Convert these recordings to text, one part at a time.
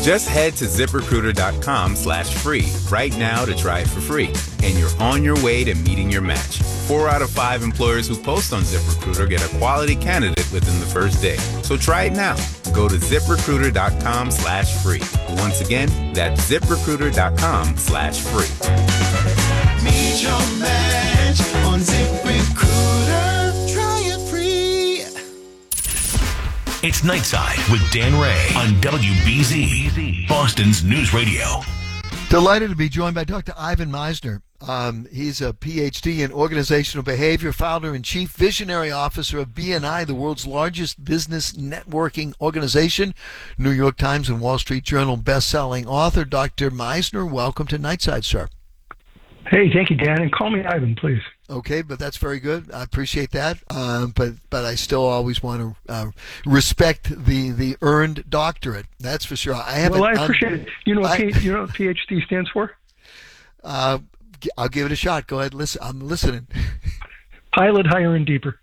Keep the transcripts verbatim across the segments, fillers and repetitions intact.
Just head to ZipRecruiter.com slash free right now to try it for free. And you're on your way to meeting your match. Four out of five employers who post on ZipRecruiter get a quality candidate within the first day. So try it now. Go to ZipRecruiter.com slash free. Once again, that's ZipRecruiter.com slash free. Meet your match on ZipRecruiter. Try it free. It's Nightside with Dan Ray on W B Z, Boston's News Radio. Delighted to be joined by Doctor Ivan Misner. Um, he's a P H D in organizational behavior, founder and chief visionary officer of B N I, the world's largest business networking organization, New York Times and Wall Street Journal best-selling author. Doctor Misner, welcome to Nightside, sir. Hey, thank you, Dan, and call me Ivan, please. Okay, but that's very good. I appreciate that. Um, but but I still always want to uh, respect the, the earned doctorate. That's for sure. I have. Well, I appreciate um, it. You know what I, P, you know what P H D stands for? Uh, I'll give it a shot. Go ahead. Listen. I'm listening. Pilot, higher, and deeper.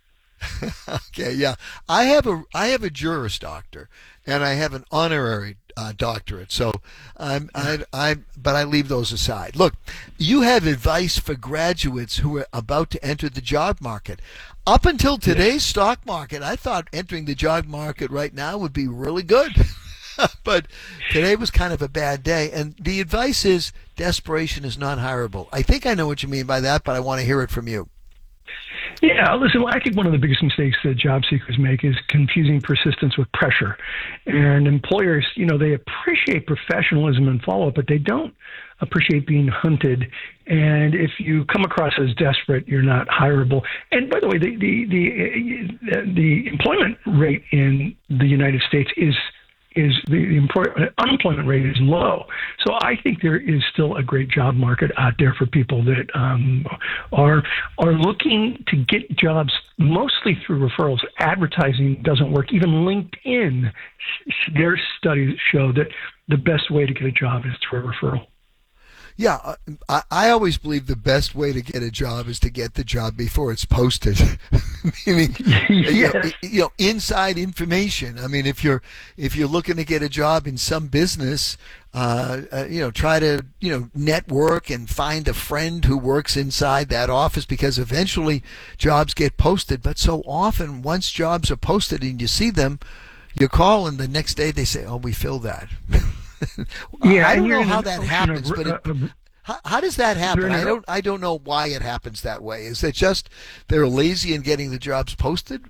Okay. Yeah. I have a I have a Juris Doctor, and I have an honorary Uh, doctorate. So I'm, I, I, but I leave those aside. Look, you have advice for graduates who are about to enter the job market. Up until today's stock market, I thought entering the job market right now would be really good. But today was kind of a bad day. And the advice is desperation is not hireable. I think I know what you mean by that, but I want to hear it from you. Yeah, listen, I think one of the biggest mistakes that job seekers make is confusing persistence with pressure. And employers, you know, they appreciate professionalism and follow-up, but they don't appreciate being hunted. And if you come across as desperate, you're not hireable. And by the way, the the the, the employment rate in the United States is is the, the employ- unemployment rate is low. So I think there is still a great job market out there for people that um, are are looking to get jobs mostly through referrals. Advertising doesn't work. Even LinkedIn, their studies show that the best way to get a job is through a referral. Yeah, I, I always believe the best way to get a job is to get the job before it's posted. Meaning, yes. you, know, you know, inside information. I mean, if you're if you're looking to get a job in some business, uh, uh, you know, try to you know network and find a friend who works inside that office, because eventually jobs get posted. But so often, once jobs are posted and you see them, you call and the next day they say, "Oh, we filled that." Yeah, I don't know how that happens, of, but it, uh, how, how does that happen? I a, don't. I don't know why it happens that way. Is it just they're lazy in getting the jobs posted?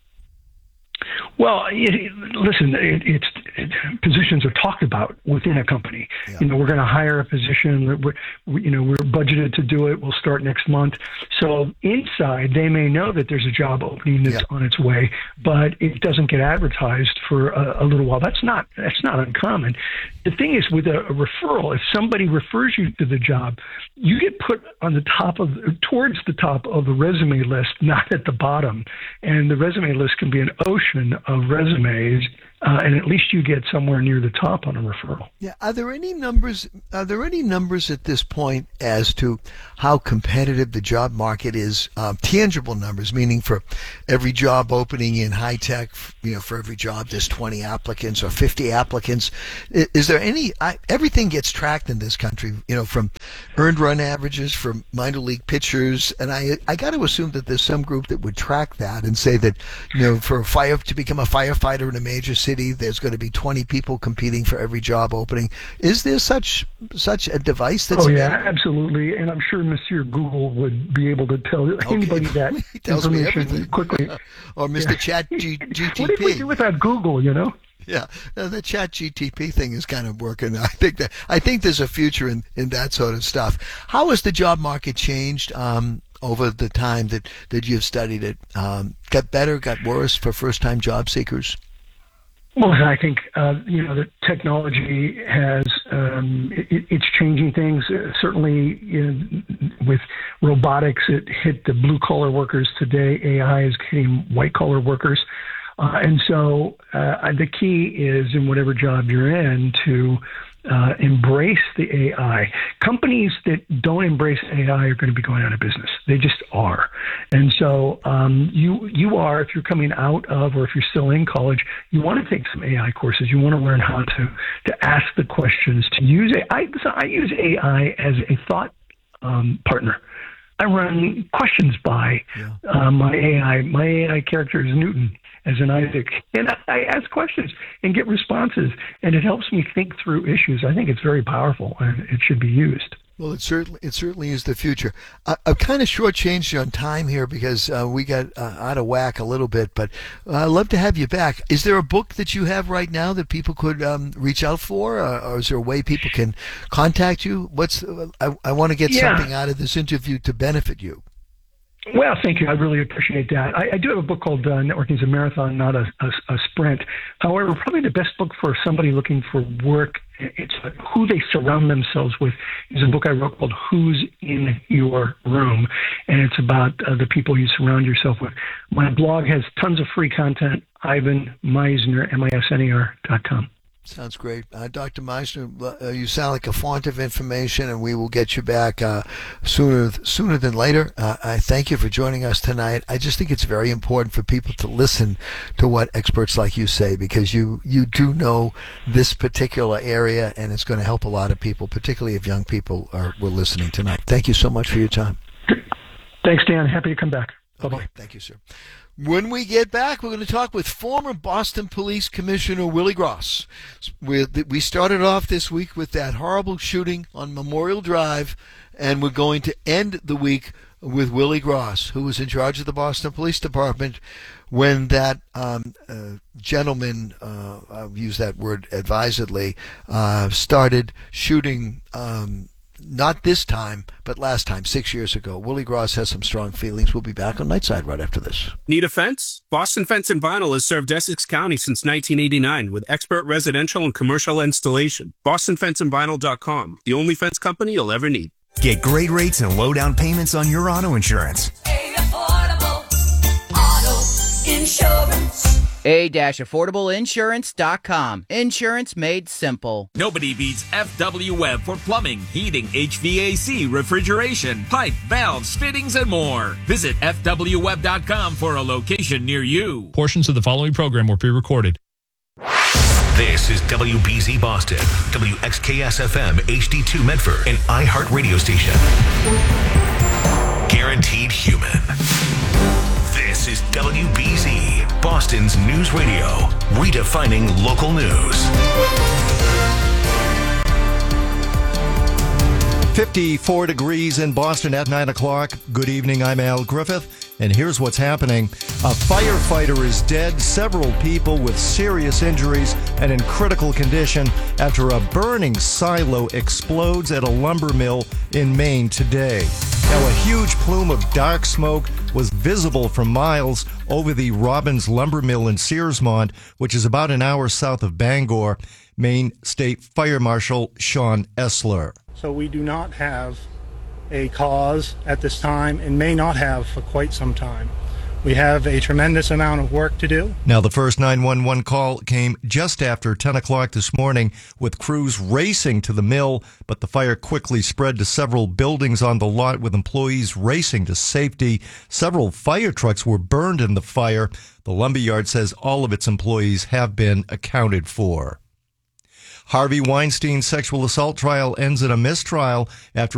Well, it, it, listen, it, it's it, positions are talked about within a company. Yeah. You know, we're going to hire a position. We're, we, you know, we're budgeted to do it. We'll start next month. So inside, they may know that there's a job opening that's yeah. on its way, but it doesn't get advertised for a, a little while. That's not that's not uncommon. The thing is, with a, a referral, if somebody refers you to the job, you get put on the top of towards the top of the resume list, not at the bottom. And the resume list can be an ocean of resumes, uh, and at least you get somewhere near the top on a referral. Yeah. Are there any numbers? Are there any numbers at this point as to how competitive the job market is? Um, tangible numbers, meaning for every job opening in high tech, you know, for every job there's twenty applicants or fifty applicants. Is, is there any? I, everything gets tracked in this country, you know, from earned run averages, from minor league pitchers, and I I got to assume that there's some group that would track that and say that, you know, for a fire to become a firefighter in a major city, there's going to be twenty people competing for every job opening. Is there such such a device that's Oh yeah, absolutely. And I'm sure Monsieur Google would be able to tell okay. anybody that he tells me information everything. quickly. Or Mister Yeah. Chat G- GTP. What did we do without Google, you know? Yeah, no, the Chat G T P thing is kind of working. I think that I think there's a future in, in that sort of stuff. How has the job market changed um, over the time that, that you've studied it? Um, got better, got worse for first-time job seekers? Well, I think, uh, you know, the technology has, um, it, it's changing things. Uh, certainly, you know, with robotics, it hit the blue-collar workers today. A I is hitting white-collar workers. Uh, and so uh, the key is in whatever job you're in to uh, embrace the A I. Companies that don't embrace A I are going to be going out of business. They just are. And so um, you you are, if you're coming out of or if you're still in college, you want to take some A I courses. You want to learn how to, to ask the questions, to use A I. So I use A I as a thought um, partner. I run questions by yeah. uh, my A I. My A I character is Newton as an Isaac, and I, I ask questions and get responses, and it helps me think through issues. I think it's very powerful, and it should be used. Well, it certainly it certainly is the future. I, I've kind of shortchanged you on time here because uh, we got uh, out of whack a little bit, but uh, I'd love to have you back. Is there a book that you have right now that people could um, reach out for, or, or is there a way people can contact you? What's uh, I, I want to get yeah. something out of this interview to benefit you. Well, thank you. I really appreciate that. I, I do have a book called uh, Networking is a Marathon, Not a, a, a Sprint. However, probably the best book for somebody looking for work, it's uh, who they surround themselves with, is a book I wrote called Who's in Your Room, and it's about uh, the people you surround yourself with. My blog has tons of free content, Ivan Misner, M I S N E R dot com. Sounds great. Uh, Doctor Misner, uh, you sound like a font of information, and we will get you back uh, sooner sooner than later. Uh, I thank you for joining us tonight. I just think it's very important for people to listen to what experts like you say, because you, you do know this particular area, and it's going to help a lot of people, particularly if young people are were listening tonight. Thank you so much for your time. Thanks, Dan. Happy to come back. Bye-bye. Okay, thank you, sir. When we get back, we're going to talk with former Boston Police Commissioner Willie Gross. We, we started off this week with that horrible shooting on Memorial Drive, and we're going to end the week with Willie Gross, who was in charge of the Boston Police Department when that um, uh, gentleman, uh, I'll use that word advisedly, uh, started shooting um not this time, but last time, six years ago. Willie Gross has some strong feelings. We'll be back on Nightside right after this. Need a fence? Boston Fence and Vinyl has served Essex County since nineteen eighty-nine with expert residential and commercial installation. Boston Fence and Vinyl dot com, the only fence company you'll ever need. Get great rates and low down payments on your auto insurance. A affordable auto insurance. a dash affordable insurance dot com. Insurance made simple. Nobody beats F W Webb for plumbing, heating, H V A C, refrigeration, pipe, valves, fittings, and more. Visit F W webb dot com for a location near you. Portions of the following program were pre-recorded. This is W B Z Boston, W X K S F M H D two Medford, an iHeart radio station. Guaranteed human. This is W B Z, Boston's news radio, redefining local news. fifty-four degrees in Boston at nine o'clock. Good evening, I'm Al Griffith, and here's what's happening. A firefighter is dead, several people with serious injuries and in critical condition after a burning silo explodes at a lumber mill in Maine today. Now, a huge plume of dark smoke was visible for miles over the Robbins Lumber Mill in Searsmont, which is about an hour south of Bangor. Maine State Fire Marshal Sean Essler. So we do not have a cause at this time and may not have for quite some time. We have a tremendous amount of work to do. Now, the first nine one one call came just after ten o'clock this morning with crews racing to the mill, but the fire quickly spread to several buildings on the lot with employees racing to safety. Several fire trucks were burned in the fire. The lumberyard says all of its employees have been accounted for. Harvey Weinstein's sexual assault trial ends in a mistrial after